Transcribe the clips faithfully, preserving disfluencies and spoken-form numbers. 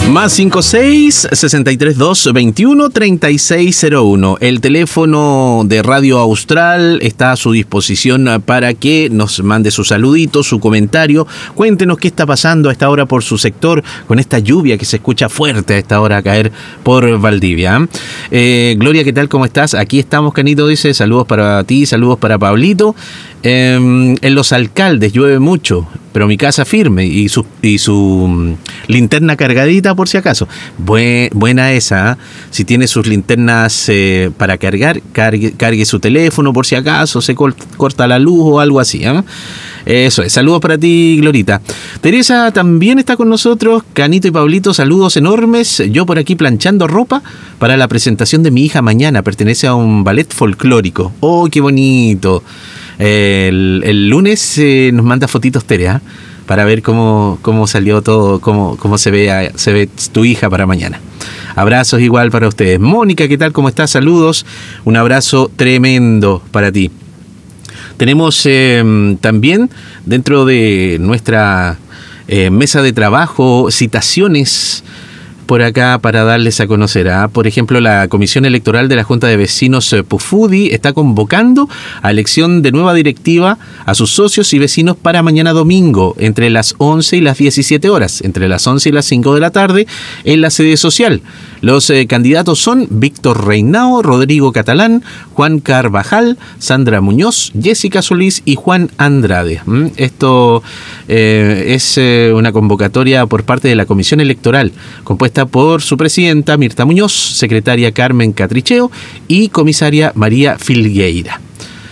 Más cinco seis, sesenta y tres dos, veintiuno, treinta y seis cero uno. El teléfono de Radio Austral está a su disposición para que nos mande su saludito, su comentario. Cuéntenos qué está pasando a esta hora por su sector con esta lluvia que se escucha fuerte a esta hora a caer por Valdivia. Eh, Gloria, ¿qué tal? ¿Cómo estás? Aquí estamos, Canito, dice. Saludos para ti, saludos para Pablito. Eh, en Los Alcaldes llueve mucho, pero mi casa firme y su, y su um, linterna cargadita por si acaso. Buen, buena esa, ¿eh? Si tiene sus linternas eh, para cargar, cargue, cargue su teléfono por si acaso se col- corta la luz o algo así, ¿eh? Eso es, saludos para ti, Glorita. Teresa también está con nosotros. Canito y Pablito, saludos enormes. Yo por aquí planchando ropa para la presentación de mi hija mañana. Pertenece a un ballet folclórico. ¡Oh, qué bonito! El, el lunes eh, nos manda fotitos Tere, para ver cómo, cómo salió todo, cómo, cómo se ve, se ve tu hija para mañana. Abrazos igual para ustedes. Mónica, ¿qué tal? ¿Cómo estás? Saludos. Un abrazo tremendo para ti. Tenemos eh, también dentro de nuestra eh, mesa de trabajo citaciones por acá para darles a conocer. ¿eh? Por ejemplo, la Comisión Electoral de la Junta de Vecinos eh, Pufudi está convocando a elección de nueva directiva a sus socios y vecinos para mañana domingo, entre las once y las diecisiete horas, entre las once y las cinco de la tarde, en la sede social. Los eh, candidatos son Víctor Reinao, Rodrigo Catalán, Juan Carvajal, Sandra Muñoz, Jessica Solís y Juan Andrade. ¿Mm? Esto eh, es eh, una convocatoria por parte de la Comisión Electoral, compuesta por su presidenta Mirta Muñoz, secretaria Carmen Catricheo y comisaria María Filgueira.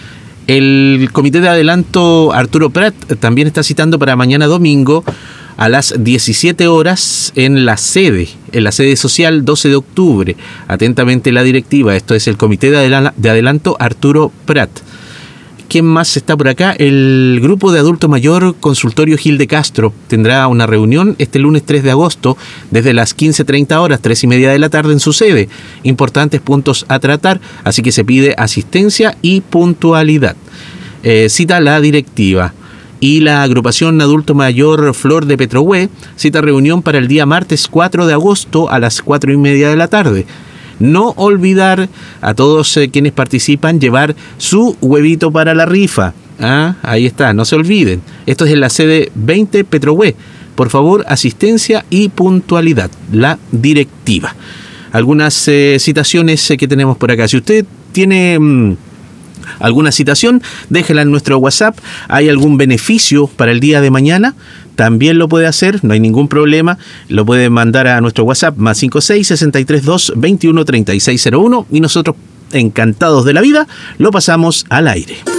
El Comité de Adelanto Arturo Prat también está citando para mañana domingo a las diecisiete horas en la sede, en la sede social doce de octubre. Atentamente la directiva, esto es el Comité de Adelanto Arturo Prat. ¿Quién más está por acá? El Grupo de Adulto Mayor Consultorio Gil de Castro tendrá una reunión este lunes tres de agosto desde las quince treinta horas, tres y media de la tarde en su sede. Importantes puntos a tratar, así que se pide asistencia y puntualidad. Eh, cita la directiva. Y la agrupación Adulto Mayor Flor de Petrohue cita reunión para el día martes cuatro de agosto a las cuatro y media de la tarde. No olvidar a todos eh, quienes participan llevar su huevito para la rifa. ¿Ah? Ahí está, no se olviden. Esto es en la sede veinte Petrohue. Por favor, asistencia y puntualidad. La directiva. Algunas eh, citaciones eh, que tenemos por acá. Si usted tiene mmm, alguna citación, déjela en nuestro WhatsApp. ¿Hay algún beneficio para el día de mañana? También lo puede hacer, no hay ningún problema. Lo puede mandar a nuestro WhatsApp más cinco seis, sesenta y tres dos, veintiuno, treinta y seis cero uno y nosotros, encantados de la vida, lo pasamos al aire.